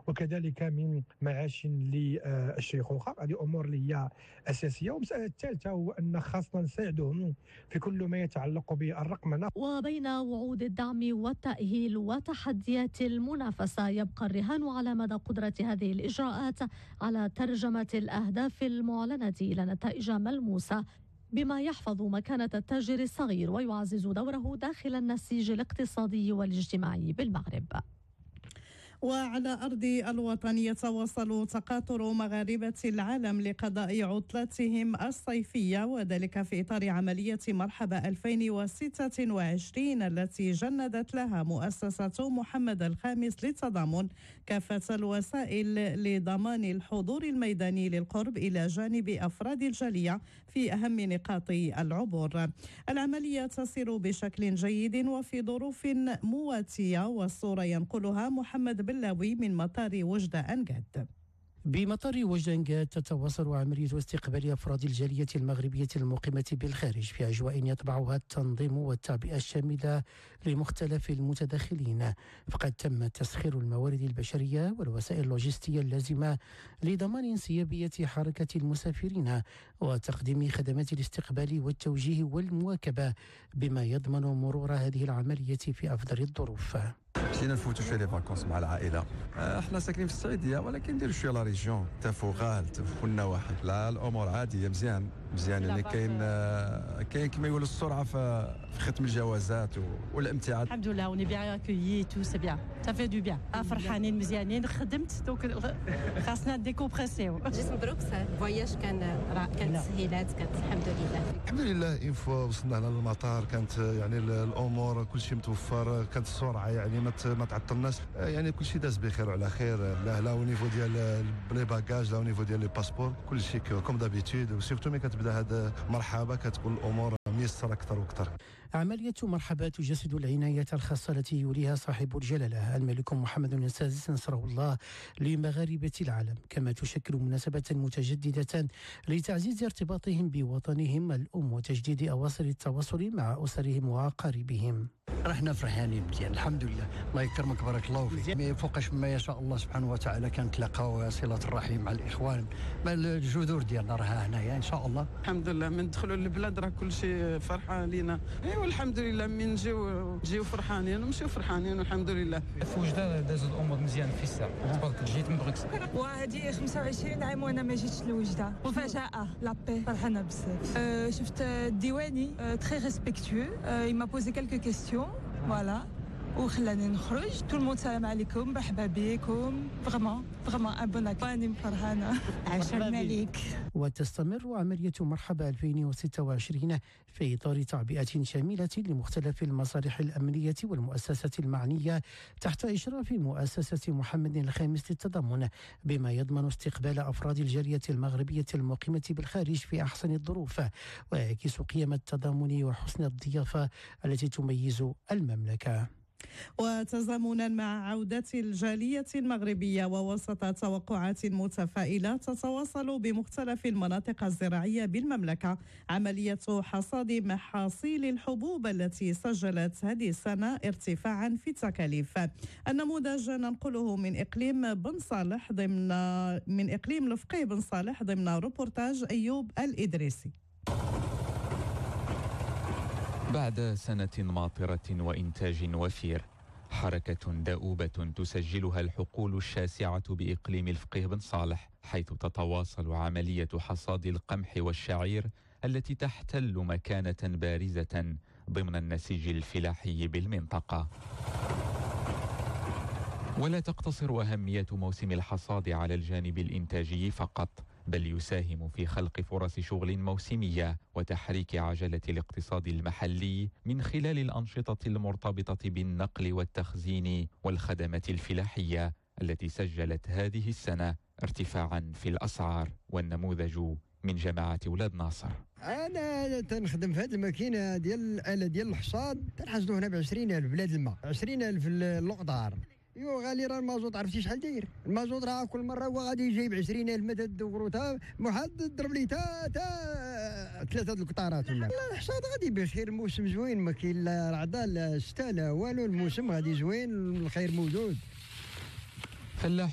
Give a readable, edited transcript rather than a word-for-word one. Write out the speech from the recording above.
وكذلك من معاش للشيخوخه. هذه امور اللي هي اساسيه. والمساله الثالثه هو ان خاصنا نساعدهم في كل ما يتعلق بالرقمنه. وبين وعود الدعم والتأهيل وتحديات المنافسة، يبقى الرهان على مدى قدرة هذه الإجراءات على ترجمة الأهداف المعلنة إلى نتائج ملموسة، بما يحفظ مكانة التاجر الصغير ويعزز دوره داخل النسيج الاقتصادي والاجتماعي بالمغرب. وعلى أرض الوطن يتواصل تقاطر مغاربة العالم لقضاء عطلتهم الصيفية، وذلك في إطار عملية مرحبا 2026 التي جندت لها مؤسسة محمد الخامس للتضامن كافة الوسائل لضمان الحضور الميداني للقرب إلى جانب أفراد الجالية في أهم نقاط العبور. العملية تسير بشكل جيد وفي ظروف مواتية، والصورة ينقلها محمد بلاوي من مطار وجدة أنقاد. بمطار وجدة أنقاد تتواصل عملية استقبال أفراد الجالية المغربية المقيمة بالخارج في أجواء يطبعها التنظيم والتعبئة الشاملة لمختلف المتداخلين. فقد تم تسخير الموارد البشرية والوسائل اللوجستية اللازمة لضمان انسيابية حركة المسافرين وتقديم خدمات الاستقبال والتوجيه والمواكبة بما يضمن مرور هذه العملية في أفضل الظروف. مشينا نفوتوا شويه لي فاكونس مع العائله. احنا ساكنين في السعوديه ولكن نديروا شويه لا ريجيون تفوغال كل النواحي. لا الامور عاديه مزيان يعني كاين كما يقولوا السرعه في ختم الجوازات والامتعاض. الحمد لله وني بيان اكويي تو سي بيان سافي دو بيان. فرحانين مزيانين خدمت دونك خاصنا ديكومبريسيو. جيت مبروك الفواياج كانت تسهيلات كانت الحمد لله. إن فوا وصلنا هنا للمطار كانت يعني الامور كل شيء متوفر، كانت السرعه يعني ما تعطلناش، يعني كل شيء داز بخير وعلى خير. لا او نيفو ديال لي باكاج لا او نيفو ديال لي باسبور كل شيء كوم دابيتود. وسيرتو ملي كتبدا هذا مرحبا كتكون الامور ميسره اكثر واكثر. عملية مرحبا تجسد العناية الخاصة التي يوليها صاحب الجلالة الملك محمد السادس نصره الله لمغاربة العالم، كما تشكل مناسبة متجددة لتعزيز ارتباطهم بوطنهم الأم وتجديد أواصر التواصل مع أسرهم وأقاربهم. رحنا فرحانين مزيان الحمد لله. الله يكرمك بارك الله فيك. فوقاش ما يشاء الله سبحانه وتعالى كنتلاقاو صلة الرحم مع الإخوان، ما الجذور ديالنا راها هنايا إن شاء الله. الحمد لله من دخلوا للبلاد راه كل شيء فرحة لينا. ايوا الحمد لله من نجيو فرحانين ونمشيو فرحانين والحمد لله. في وجدة دازوا الأمور مزيان في الساعة. تبارك جيت من بغيكس. وهذه 25 عام وانا ما جيتش لوجدة. مفاجأة لابي فرحانة بزاف. شفت الديواني تري ريسبكتيو. il m'a posé quelques questions. Voilà. وخلاني نخرج. تو الموند السلام عليكم مرحبا بكم. فريمون ان بون اكواني فرحانه. عاش الملك. وتستمر عملية مرحبا 2026 في إطار تعبئة شاملة لمختلف المصالح الأمنية والمؤسسات المعنية تحت إشراف مؤسسة محمد الخامس للتضامن، بما يضمن استقبال أفراد الجالية المغربية المقيمة بالخارج في أحسن الظروف، ويعكس قيم التضامن وحسن الضيافة التي تميز المملكة. وتزامنا مع عودة الجالية المغربية ووسط توقعات متفائلة تتواصل بمختلف المناطق الزراعية بالمملكة عملية حصاد محاصيل الحبوب التي سجلت هذه السنة ارتفاعا في التكاليف. النموذج ننقله من إقليم بن صالح من إقليم الفقيه بن صالح ضمن روبورتاج أيوب الإدريسي. بعد سنة ماطرة وإنتاج وفير، حركة دؤوبة تسجلها الحقول الشاسعة بإقليم الفقيه بن صالح، حيث تتواصل عملية حصاد القمح والشعير التي تحتل مكانة بارزة ضمن النسيج الفلاحي بالمنطقة. ولا تقتصر أهمية موسم الحصاد على الجانب الإنتاجي فقط، بل يساهم في خلق فرص شغل موسمية وتحريك عجلة الاقتصاد المحلي من خلال الأنشطة المرتبطة بالنقل والتخزين والخدمات الفلاحية التي سجلت هذه السنة ارتفاعا في الأسعار. والنموذج من جماعة ولاد ناصر. أنا تنخدم في هذه الماكينة ديال الآلة ديال الحصاد، تنحصدوا هنا ب20,000 بلاد الماء، 20,000 اللقطار. غالي راه المازوط عرفتي شحال داير؟ المازوط راه كل مره هو غادي يجيب 20,000 ما تدورو تا محدد ضرب لي تا 3 القطارات ولا. الحصاد غادي بخير، الموسم زوين ما كاين لا رعده لا شتا لا والو، الموسم غادي زوين الخير موجود.